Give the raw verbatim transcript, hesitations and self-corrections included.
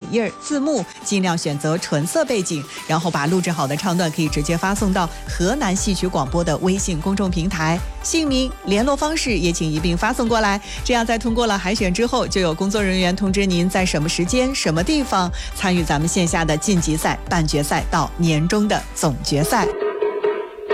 页字幕，尽量选择纯色背景，然后把录制好的唱段可以直接发送到河南戏曲广播的微信公众平台，姓名、联络方式也请一并发送过来，这样在通过了海选之后，就有工作人员通知您在什么时间、什么地方参与咱们线下的晋级赛、半决赛到年终的总决赛。